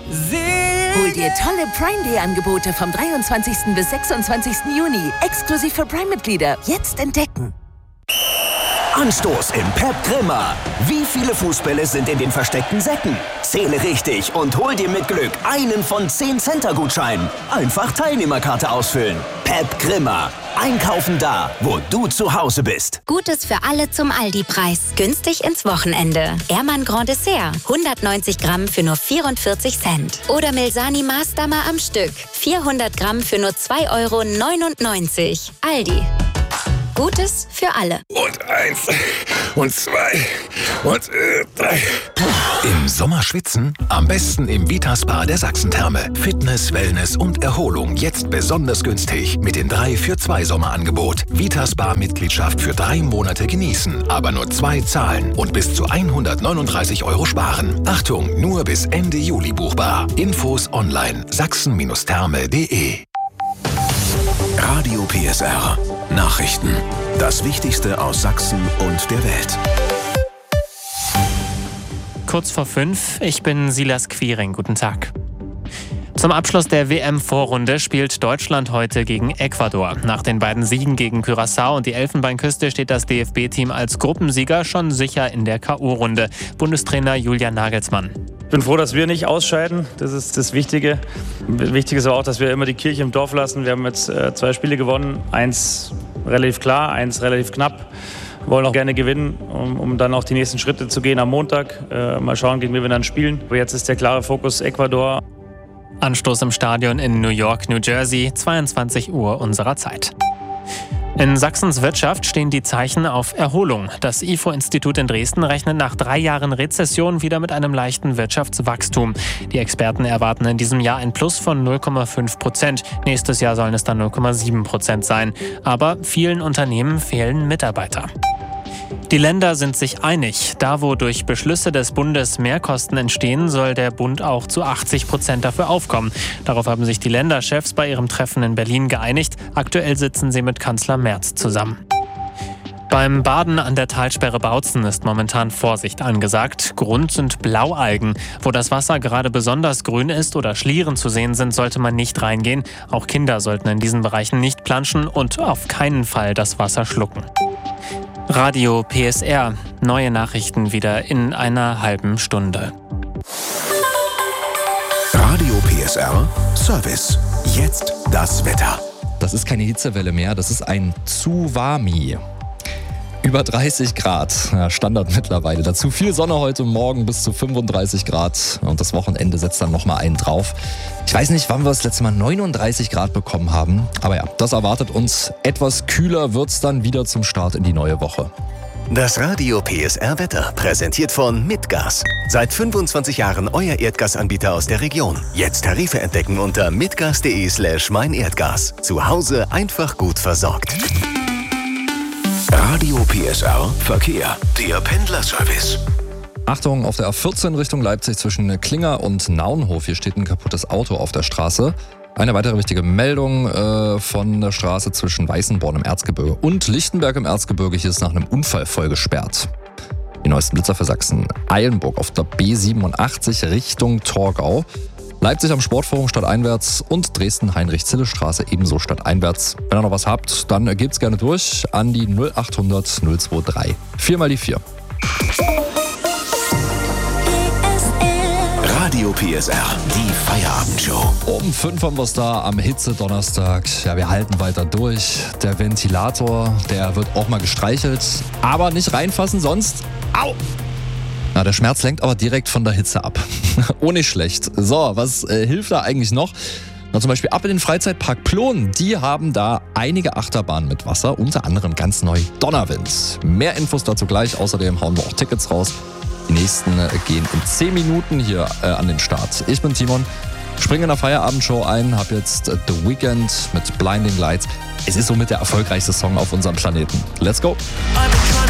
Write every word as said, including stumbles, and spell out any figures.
Hol dir tolle Prime-Day-Angebote vom dreiundzwanzigsten bis sechsundzwanzigsten Juni. Exklusiv für Prime-Mitglieder. Jetzt entdecken. Anstoß im Pep Grimmer. Wie viele Fußbälle sind in den versteckten Säcken? Zähle richtig und hol dir mit Glück einen von zehn Center-Gutscheinen. Einfach Teilnehmerkarte ausfüllen. Pep Grimmer. Einkaufen da, wo du zu Hause bist. Gutes für alle zum Aldi-Preis. Günstig ins Wochenende. Ehrmann Grand Dessert. hundertneunzig Gramm für nur vierundvierzig Cent. Oder Milsani Maßdammer am Stück. vierhundert Gramm für nur zwei Euro neunundneunzig. Aldi. Gutes für alle. Und eins, und zwei, und äh, drei. Im Sommer schwitzen? Am besten im Vitaspa der Sachsen-Therme. Fitness, Wellness und Erholung jetzt besonders günstig. Mit dem drei für zwei Sommerangebot. Vitaspa-Mitgliedschaft für drei Monate genießen. Aber nur zwei zahlen und bis zu hundertneununddreißig Euro sparen. Achtung, nur bis Ende Juli buchbar. Infos online sachsen-therme punkt de. Radio P S R. Nachrichten. Das Wichtigste aus Sachsen und der Welt. Kurz vor fünf, ich bin Silas Quiring. Guten Tag. Zum Abschluss der W M-Vorrunde spielt Deutschland heute gegen Ecuador. Nach den beiden Siegen gegen Curaçao und die Elfenbeinküste steht das D F B-Team als Gruppensieger schon sicher in der K O-Runde. Bundestrainer Julian Nagelsmann. Ich bin froh, dass wir nicht ausscheiden. Das ist das Wichtige. Wichtig ist auch, dass wir immer die Kirche im Dorf lassen. Wir haben jetzt äh, zwei Spiele gewonnen. Eins relativ klar, eins relativ knapp. Wir wollen auch gerne gewinnen, um, um dann auch die nächsten Schritte zu gehen am Montag. Äh, mal schauen, gegen wen wir dann spielen. Aber jetzt ist der klare Fokus Ecuador. Anstoß im Stadion in New York, New Jersey, zweiundzwanzig Uhr unserer Zeit. In Sachsens Wirtschaft stehen die Zeichen auf Erholung. Das I F O-Institut in Dresden rechnet nach drei Jahren Rezession wieder mit einem leichten Wirtschaftswachstum. Die Experten erwarten in diesem Jahr ein Plus von null Komma fünf Prozent. Nächstes Jahr sollen es dann null Komma sieben Prozent sein. Aber vielen Unternehmen fehlen Mitarbeiter. Die Länder sind sich einig. Da, wo durch Beschlüsse des Bundes Mehrkosten entstehen, soll der Bund auch zu achtzig Prozent dafür aufkommen. Darauf haben sich die Länderchefs bei ihrem Treffen in Berlin geeinigt. Aktuell sitzen sie mit Kanzler Merz zusammen. Beim Baden an der Talsperre Bautzen ist momentan Vorsicht angesagt. Grund sind Blaualgen. Wo das Wasser gerade besonders grün ist oder Schlieren zu sehen sind, sollte man nicht reingehen. Auch Kinder sollten in diesen Bereichen nicht planschen und auf keinen Fall das Wasser schlucken. Radio P S R. Neue Nachrichten wieder in einer halben Stunde. Radio P S R Service. Jetzt das Wetter. Das ist keine Hitzewelle mehr, das ist ein Tsunami. Über dreißig Grad, ja, Standard mittlerweile. Dazu viel Sonne heute Morgen bis zu fünfunddreißig Grad. Und das Wochenende setzt dann nochmal einen drauf. Ich weiß nicht, wann wir das letzte Mal neununddreißig Grad bekommen haben. Aber ja, das erwartet uns. Etwas kühler wird's dann wieder zum Start in die neue Woche. Das Radio P S R Wetter, präsentiert von Mitgas. Seit fünfundzwanzig Jahren euer Erdgasanbieter aus der Region. Jetzt Tarife entdecken unter mitgas.de slash meinerdgas. Zu Hause einfach gut versorgt. Radio P S R Verkehr, der Pendlerservice. Achtung, auf der A vierzehn Richtung Leipzig zwischen Klinger und Naunhof. Hier steht ein kaputtes Auto auf der Straße. Eine weitere wichtige Meldung äh, von der Straße zwischen Weißenborn im Erzgebirge und Lichtenberg im Erzgebirge. Hier ist nach einem Unfall voll gesperrt. Die neuesten Blitzer für Sachsen. Eilenburg auf der B siebenundachtzig Richtung Torgau. Leipzig am Sportforum stadteinwärts und Dresden-Heinrich-Zille-Straße ebenso stadteinwärts. Wenn ihr noch was habt, dann gebt's gerne durch an die null achthundert null dreiundzwanzig. Viermal die vier. Radio P S R, die Feierabendshow. Um fünf haben wir es da am Hitze-Donnerstag. Ja, wir halten weiter durch. Der Ventilator, der wird auch mal gestreichelt. Aber nicht reinfassen, sonst... Au! Na, der Schmerz lenkt aber direkt von der Hitze ab. Oh, nicht schlecht. So, was äh, hilft da eigentlich noch? Na, zum Beispiel ab in den Freizeitpark Plon. Die haben da einige Achterbahnen mit Wasser, unter anderem ganz neu Donnerwind. Mehr Infos dazu gleich. Außerdem hauen wir auch Tickets raus. Die nächsten äh, gehen in zehn Minuten hier äh, an den Start. Ich bin Timon, springe in der Feierabendshow ein, hab jetzt äh, The Weeknd mit Blinding Lights. Es ist somit der erfolgreichste Song auf unserem Planeten. Let's go!